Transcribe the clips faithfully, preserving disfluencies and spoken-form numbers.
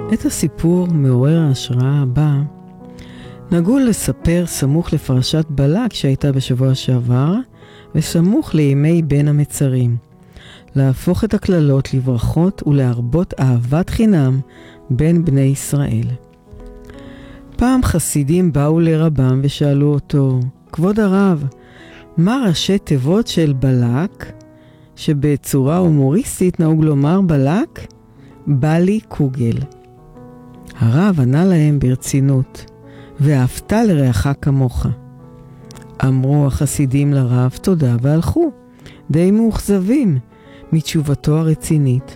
את הסיפור מעורר ההשראה הבא נהגו לספר סמוך לפרשת בלק שהייתה בשבוע שעבר, וסמוך לימי בין המצרים, להפוך את הכללות לברכות ולהרבות אהבת חינם בין בני ישראל. פעם חסידים באו לרבם ושאלו אותו, כבוד הרב, מה ראשי תיבות של בלק, שבצורה הומוריסטית נהוג לומר בלק? בלי קוגל. הרב ענה להם ברצינות, ואהבת לרעך כמוך. אמרו החסידים לרב תודה והלכו, די מאוכזבים מתשובתו הרצינית.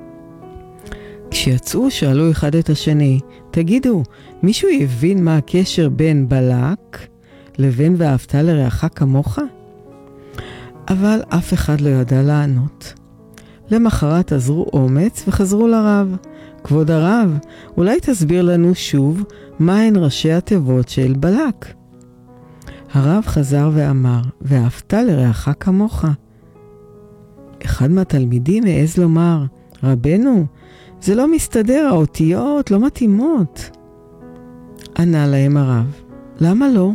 כשיצאו שאלו אחד את השני, תגידו, מישהו הבין מה הקשר בין בלק לבין ואהבת לרעך כמוך? אבל אף אחד לא ידע לענות. למחרת עזרו אומץ וחזרו לרב. כבוד הרב, אולי תסביר לנו שוב מהן ראשי התיבות של בלק. הרב חזר ואמר, ואהבת לרעך כמוך. אחד מהתלמידים העז לומר, רבנו, זה לא מסתדר, האותיות לא מתאימות. ענה להם הרב, למה לא?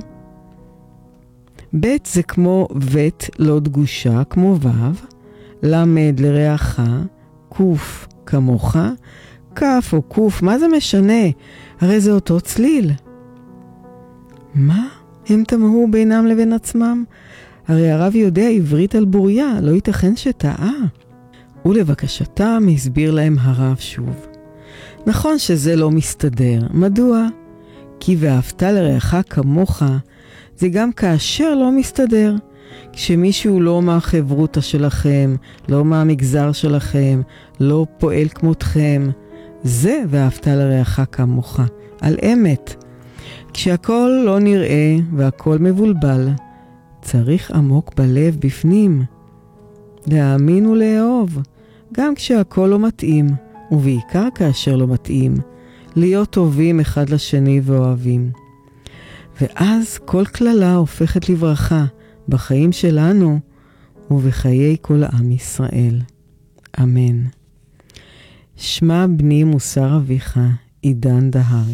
ב' זה כמו ב' לא דגושה, כמו ו', למד לרעך, קוף כמוך, כף או קוף, מה זה משנה? הרי זה אותו צליל. מה? הם תמהו בינם לבין עצמם? הרי הרב יודע עברית על בוריה, לא ייתכן שטעה. ולבקשתם הסביר להם הרב שוב. נכון שזה לא מסתדר. מדוע? כי ואהבת לרעך כמוך, זה גם כאשר לא מסתדר. כשמישהו לא מהחברותה שלכם, לא מהמגזר שלכם, לא פועל כמותכם, זה ואהבת לרעך כמוך, על אמת. כשהכל לא נראה והכל מבולבל, צריך עמוק בלב בפנים. להאמין ולאהוב, גם כשהכל לא מתאים, ובעיקר כאשר לא מתאים, להיות טובים אחד לשני ואוהבים. ואז כל כללה הופכת לברכה בחיים שלנו ובחיי כל עם ישראל. אמן. שמע בני מוסר אביך, עידן דהרי.